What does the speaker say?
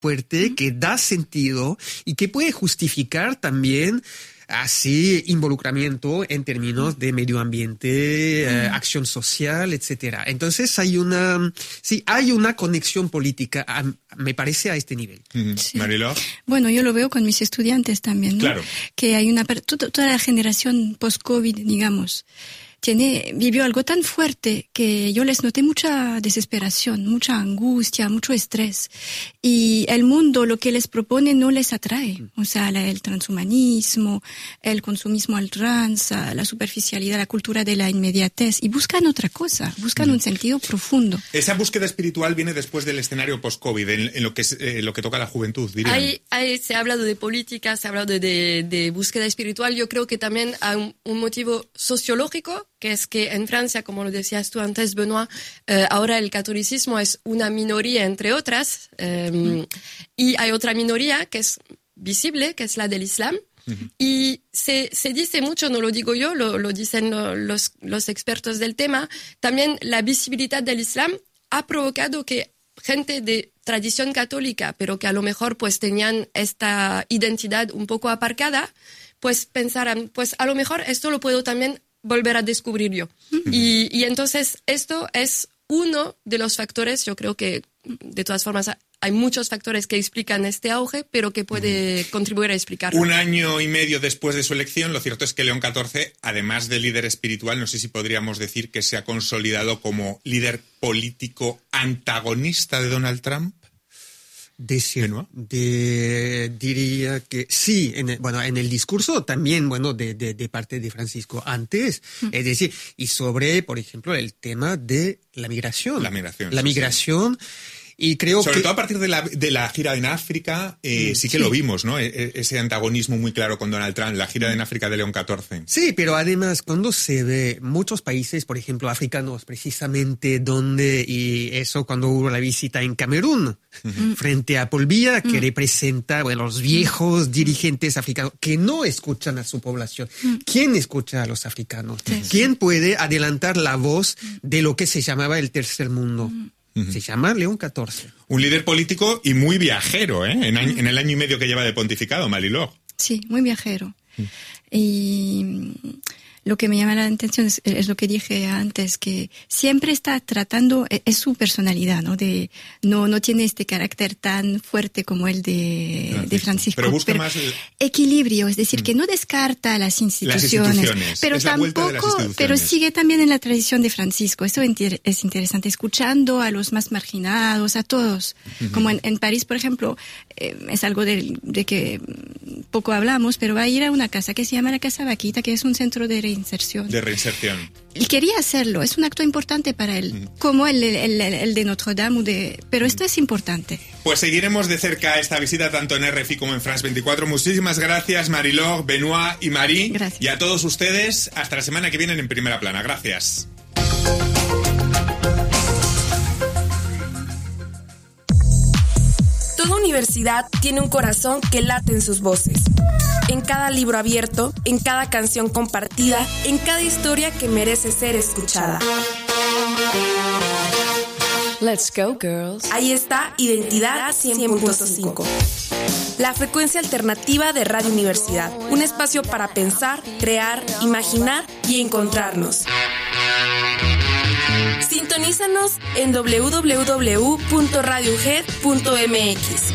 fuerte, que da sentido y que puede justificar también así involucramiento en términos de medio ambiente, acción social, etcétera. Entonces hay una conexión política, me parece, a este nivel. Sí. Mariló. Bueno, yo lo veo con mis estudiantes también, ¿no? Claro. Que hay toda la generación post-COVID, digamos, vivió algo tan fuerte que yo les noté mucha desesperación, mucha angustia, mucho estrés. Y el mundo, lo que les propone, no les atrae. O sea, el transhumanismo, el consumismo al ultranza, la superficialidad, la cultura de la inmediatez. Y buscan otra cosa, buscan un sentido profundo. Esa búsqueda espiritual viene después del escenario post-COVID, en lo que toca a la juventud, dirían. Se ha hablado de política, se ha hablado de búsqueda espiritual. Yo creo que también hay un motivo sociológico, que es que en Francia, como lo decías tú antes, Benoît, ahora el catolicismo es una minoría, entre otras, y hay otra minoría que es visible, que es la del Islam. Y se dice mucho, no lo digo yo, lo dicen los expertos del tema, también la visibilidad del Islam ha provocado que gente de tradición católica, pero que a lo mejor pues tenían esta identidad un poco aparcada, pues pensaran, pues a lo mejor esto lo puedo también volver a descubrir yo. Y entonces esto es uno de los factores, yo creo que de todas formas hay muchos factores que explican este auge, pero que puede contribuir a explicarlo. 1 año y medio después de su elección, lo cierto es que León XIV, además de líder espiritual, no sé si podríamos decir que se ha consolidado como líder político antagonista de Donald Trump. Diría que sí, en el discurso también, de parte de Francisco antes, es decir, y sobre, por ejemplo, el tema de la migración. La migración. La migración. Y creo sobre todo a partir de la gira en África, sí que lo vimos, ¿no? Ese antagonismo muy claro con Donald Trump, la gira en África de León XIV. Sí, pero además cuando se ve muchos países, por ejemplo, africanos, precisamente cuando hubo la visita en Camerún, frente a Paul Biya, que representa, los viejos dirigentes africanos que no escuchan a su población. ¿Quién escucha a los africanos? ¿Quién puede adelantar la voz de lo que se llamaba el tercer mundo? Se llama León XIV. Un líder político y muy viajero, en el año y medio que lleva de pontificado, Mariló. Sí, muy viajero. Y lo que me llama la atención es lo que dije antes, que siempre está tratando, es su personalidad, ¿no? No tiene este carácter tan fuerte como el de Francisco. Pero busca más equilibrio, es decir, que no descarta las instituciones. Pero tampoco, pero sigue también en la tradición de Francisco. Esto es interesante, escuchando a los más marginados, a todos. Como en París, por ejemplo, es algo de que poco hablamos, pero va a ir a una casa que se llama la Casa Vaquita, que es un centro de reinserción. Y quería hacerlo, es un acto importante para él, como el de Notre Dame, pero esto es importante. Pues seguiremos de cerca esta visita tanto en RFI como en France 24. Muchísimas gracias, Mariló, Benoît y Marie. Gracias. Y a todos ustedes, hasta la semana que viene en Primera Plana. Gracias. Toda universidad tiene un corazón que late en sus voces. En cada libro abierto, en cada canción compartida, en cada historia que merece ser escuchada. Let's go, girls. Ahí está Identidad 100.5. La frecuencia alternativa de Radio Universidad. Un espacio para pensar, crear, imaginar y encontrarnos. Sintonízanos en www.radiohead.mx.